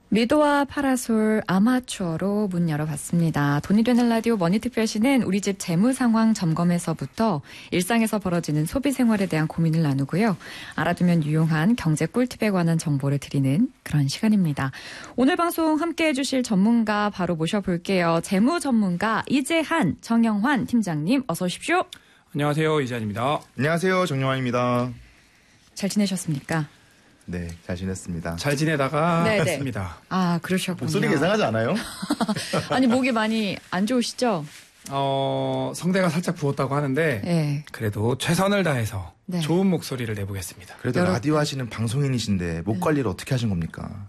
미도와 파라솔 아마추어로 문 열어봤습니다. 돈이 되는 라디오 머니특별시는 우리 집 재무 상황 점검에서부터 일상에서 벌어지는 소비 생활에 대한 고민을 나누고요. 알아두면 유용한 경제 꿀팁에 관한 정보를 드리는 그런 시간입니다. 오늘 방송 함께해 주실 전문가 바로 모셔볼게요. 재무 전문가 이재한 정영환 팀장님 어서 오십시오. 안녕하세요. 이재한입니다. 안녕하세요. 정영환입니다. 잘 지내셨습니까? 네, 잘 지냈습니다. 잘 지내다가 네네. 왔습니다. 아, 그러셨군요. 목소리가 이상하지 않아요? 아니, 목이 많이 안 좋으시죠? 성대가 살짝 부었다고 하는데 네. 그래도 최선을 다해서 네. 좋은 목소리를 내보겠습니다. 그래도 라디오 하시는 방송인이신데 목 관리를 어떻게 하신 겁니까?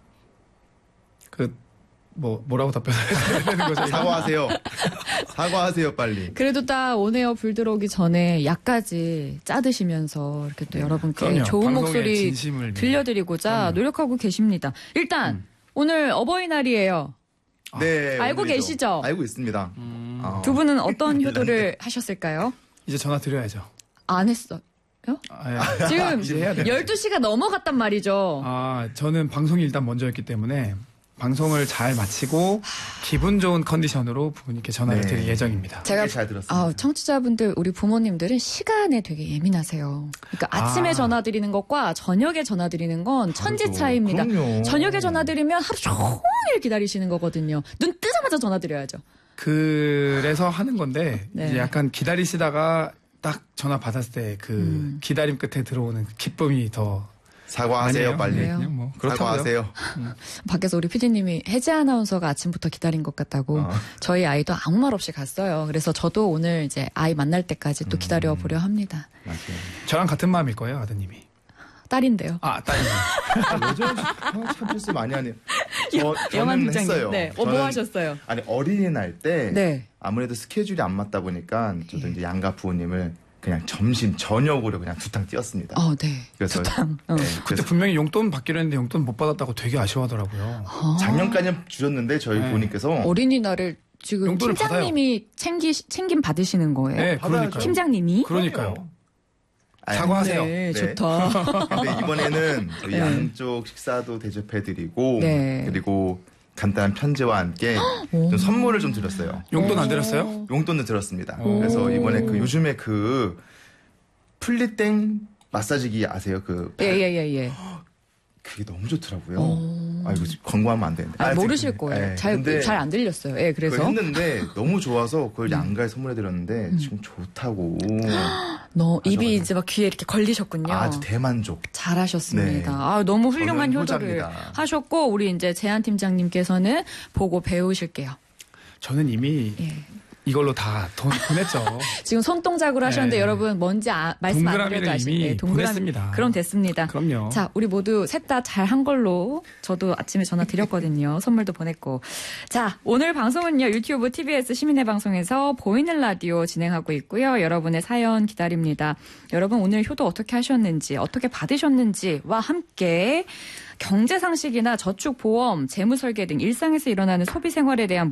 뭐라고 답변해야 되는 거죠? 사과하세요. 사과하세요, 빨리. 그래도 딱 온에어 불 들어오기 전에 약까지 짜드시면서 이렇게 또 여러분께 그럼요. 좋은 방송의 목소리 진심을 들려드리고자 그럼요. 노력하고 계십니다. 일단 오늘 어버이날이에요. 네. 알고 오늘이죠. 계시죠? 알고 있습니다. 두 분은 어떤 효도를 하셨을까요? 이제 전화 드려야죠. 안 했어요? 지금 이제 해야 돼요. 12시가 넘어갔단 말이죠. 저는 방송이 일단 먼저였기 때문에 방송을 잘 마치고 기분 좋은 컨디션으로 부모님께 전화를 네. 드릴 예정입니다. 제가 잘 들었습니다. 청취자분들 우리 부모님들은 시간에 되게 예민하세요. 그러니까 아침에 전화 드리는 것과 저녁에 전화 드리는 건 천지 다르죠. 차이입니다. 그럼요. 저녁에 전화 드리면 하루 종일 기다리시는 거거든요. 눈 뜨자마자 전화 드려야죠. 그래서 하는 건데 네. 이제 약간 기다리시다가 딱 전화 받았을 때 그 기다림 끝에 들어오는 그 기쁨이 더 사과하세요, 아니에요. 빨리. 그래요? 그냥 뭐 그렇다고요. 사과하세요. 밖에서 우리 PD님이 혜지 아나운서가 아침부터 기다린 것 같다고 저희 아이도 아무 말 없이 갔어요. 그래서 저도 오늘 이제 아이 만날 때까지 또 기다려 보려 합니다. 맞아요. 저랑 같은 마음일 거예요, 아드님이. 딸인데요. 딸이요. 참 실수 많이 하네요. 영환 저는 팀장님. 했어요. 네. 뭐 저는 하셨어요? 아니, 어린이날 때 네. 아무래도 스케줄이 안 맞다 보니까 저도 이제 양가 부모님을 그냥 점심 저녁으로 그냥 두탕 띄웠습니다. 네. 그래서 두탕. 네, 그때 그래서 분명히 용돈 받기로 했는데 용돈 못 받았다고 되게 아쉬워하더라고요. 작년까지 주셨는데 저희 네. 부모님께서 어린이날을 지금 용돈을 팀장님이 챙김 받으시는 거예요? 네, 받아야죠. 그러니까요. 팀장님이? 그러니까요. 아니, 사과하세요. 네, 네. 좋다. 근데 이번에는 저희 네. 양쪽 식사도 대접해드리고 네. 그리고 간단한 편지와 함께 좀 선물을 좀 드렸어요. 용돈 안 드렸어요? 용돈을 드렸습니다. 그래서 이번에 요즘에 플리땡 마사지기 아세요? 예. 그게 너무 좋더라고요. 이거 광고하면 안 되는데. 모르실 거예요. 잘 안 들렸어요. 예, 그걸 그래서. 했는데 너무 좋아서 그걸 양가에 선물해드렸는데 지금 좋다고. 입이 이제 막 귀에 이렇게 걸리셨군요. 아주 대만족. 잘하셨습니다. 네. 너무 훌륭한 저는 효도를 효자입니다. 하셨고, 우리 이제 재한 팀장님께서는 보고 배우실게요. 저는 이미 예. 이걸로 다 돈 보냈죠. 지금 손동작으로 하셨는데 네. 여러분 뭔지 말씀 안 동그라미를 드려도 아시죠? 이미 보냈습니다. 그럼 됐습니다. 그럼요. 자, 우리 모두 셋 다 잘 한 걸로 저도 아침에 전화 드렸거든요. 선물도 보냈고. 자, 오늘 방송은요. 유튜브 TBS 시민의 방송에서 보이는 라디오 진행하고 있고요. 여러분의 사연 기다립니다. 여러분 오늘 효도 어떻게 하셨는지 어떻게 받으셨는지와 함께 경제 상식이나 저축 보험, 재무 설계 등 일상에서 일어나는 소비 생활에 대한